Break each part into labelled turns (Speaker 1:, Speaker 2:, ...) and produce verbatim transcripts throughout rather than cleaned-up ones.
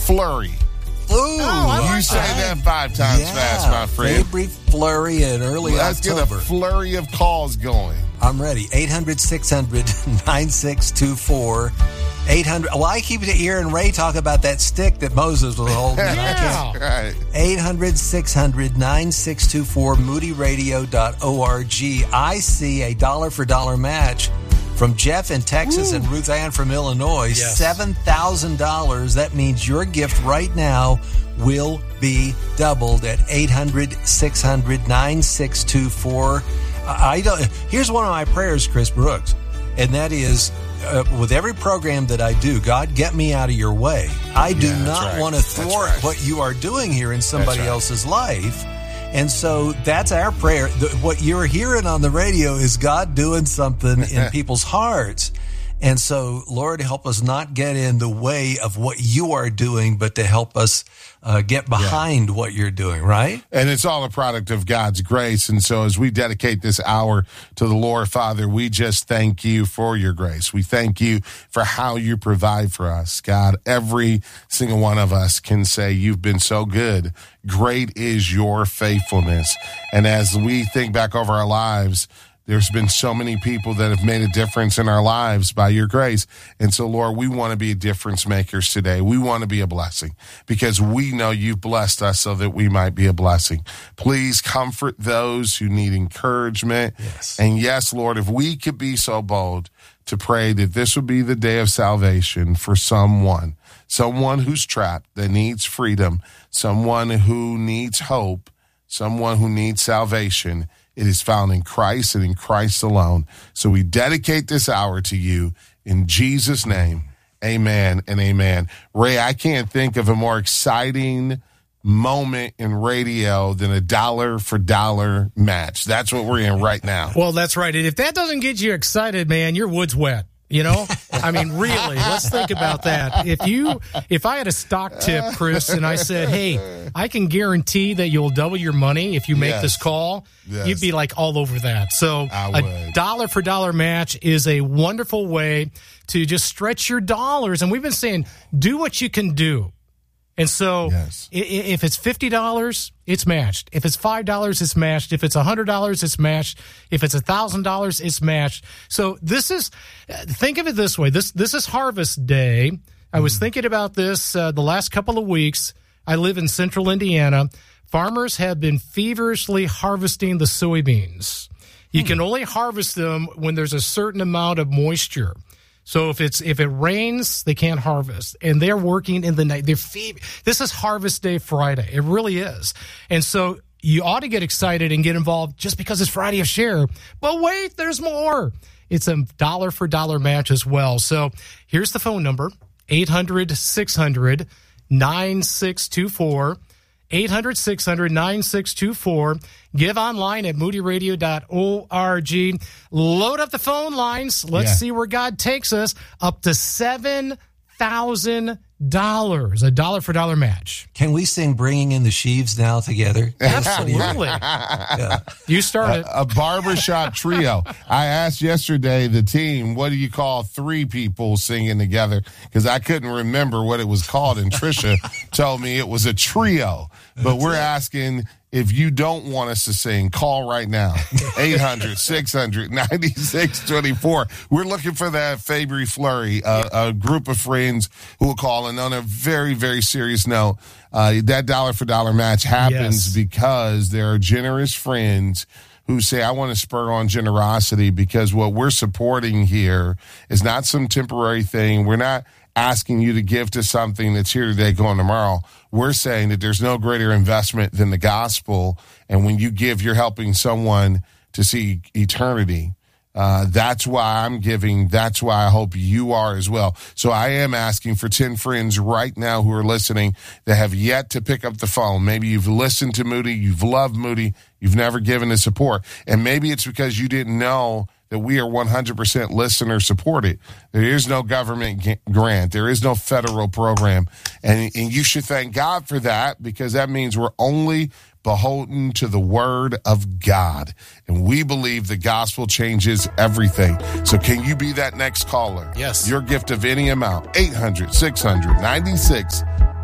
Speaker 1: flurry.
Speaker 2: Ooh, oh,
Speaker 1: you say that five times
Speaker 2: yeah.
Speaker 1: fast, my friend.
Speaker 2: Fabry flurry in early
Speaker 1: Let's
Speaker 2: October.
Speaker 1: Let's get a flurry of calls going.
Speaker 2: I'm ready. eight hundred, six hundred, nine six two four. eight hundred. Well, I keep hearing Ray talk about that stick that Moses was holding.
Speaker 3: Yeah.
Speaker 1: Right.
Speaker 2: eight hundred, six hundred, nine six two four, moody radio dot org. I see a dollar for dollar match from Jeff in Texas Ooh. and Ruth Ann from Illinois.
Speaker 3: Yes.
Speaker 2: seven thousand dollars. That means your gift right now will be doubled at eight hundred, six hundred, nine six two four. I don't. Here's one of my prayers, Chris Brooks, and that is, uh, with every program that I do, God, get me out of your way. I do
Speaker 1: yeah,
Speaker 2: not
Speaker 1: right.
Speaker 2: want to thwart
Speaker 1: right.
Speaker 2: what you are doing here in somebody
Speaker 1: right.
Speaker 2: else's life. And so that's our prayer. The, what you're hearing on the radio is God doing something in people's hearts. And so, Lord, help us not get in the way of what you are doing, but to help us uh, get behind yeah. what you're doing, right?
Speaker 1: And it's all a product of God's grace. And so as we dedicate this hour to the Lord, Father, we just thank you for your grace. We thank you for how you provide for us. God, every single one of us can say you've been so good. Great is your faithfulness. And as we think back over our lives, there's been so many people that have made a difference in our lives by your grace. And so, Lord, we want to be difference makers today. We want to be a blessing because we know you've blessed us so that we might be a blessing. Please comfort those who need encouragement.
Speaker 2: Yes.
Speaker 1: And yes, Lord, if we could be so bold to pray that this would be the day of salvation for someone, someone who's trapped, that needs freedom, someone who needs hope, someone who needs salvation. It is found in Christ and in Christ alone. So we dedicate this hour to you in Jesus' name. Amen and amen. Ray, I can't think of a more exciting moment in radio than a dollar for dollar match. That's what we're in right now.
Speaker 3: Well, that's right. And if that doesn't get you excited, man, your wood's wet. You know, I mean, really, let's think about that. If you, if I had a stock tip, Chris, and I said, hey, I can guarantee that you'll double your money if you make
Speaker 1: yes.
Speaker 3: this call,
Speaker 1: yes.
Speaker 3: you'd be like all over that. So a dollar for dollar match is a wonderful way to just stretch your dollars. And we've been saying, do what you can do. And so
Speaker 1: yes.
Speaker 3: if it's fifty dollars, it's matched. If it's five dollars, it's matched. If it's one hundred dollars, it's matched. If it's one thousand dollars, it's matched. So this is, think of it this way. This this is Harvest Day. I was mm. thinking about this uh, the last couple of weeks. I live in central Indiana. Farmers have been feverishly harvesting the soybeans. You mm. can only harvest them when there's a certain amount of moisture. So if it's if it rains, they can't harvest, and they're working in the night. They're fe- This is Harvest Day Friday. It really is, and so you ought to get excited and get involved just because it's Friday of Share. But wait, there's more. It's a dollar for dollar match as well. So here's the phone number: eight hundred, six hundred, nine six two four. eight hundred, six hundred, nine six two four. Give online at moody radio dot org. Load up the phone lines. Let's
Speaker 1: yeah.
Speaker 3: see where God takes us. Up to seven thousand dollars. A dollar for dollar match.
Speaker 2: Can we sing Bringing in the Sheaves now together?
Speaker 3: Absolutely.
Speaker 2: yeah.
Speaker 3: You started.
Speaker 1: A, a barbershop trio. I asked yesterday the team, what do you call three people singing together? Because I couldn't remember what it was called, and Trisha told me it was a trio. But we're asking, if you don't want us to sing, call right now. eight hundred, six hundred, ninety-six twenty-four. We're looking for that Fabry Flurry, uh, a group of friends who will call. And on a very, very serious note, uh, that dollar for dollar match happens
Speaker 3: Yes.
Speaker 1: because there are generous friends who say, I want to spur on generosity, because what we're supporting here is not some temporary thing. We're not asking you to give to something that's here today, going tomorrow. We're saying that there's no greater investment than the gospel. And when you give, you're helping someone to see eternity. Uh, that's why I'm giving. That's why I hope you are as well. So I am asking for ten friends right now who are listening that have yet to pick up the phone. Maybe you've listened to Moody, you've loved Moody, you've never given the support. And maybe it's because you didn't know that we are one hundred percent listener supported. There is no government g- grant. There is no federal program. And, and you should thank God for that, because that means we're only beholden to the word of God. And we believe the gospel changes everything. So can you be that next caller?
Speaker 3: Yes.
Speaker 1: Your gift of any amount, eight hundred, six hundred, ninety-six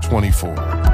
Speaker 1: twenty-four.